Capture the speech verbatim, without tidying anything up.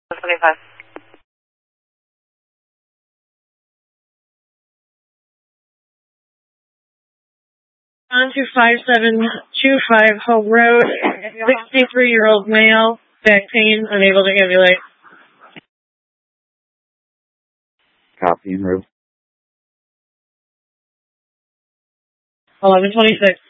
twenty-five. On to five seven two five Home Road, sixty-three-year-old male, back pain, unable to ambulate. Copy en route. eleven twenty-six.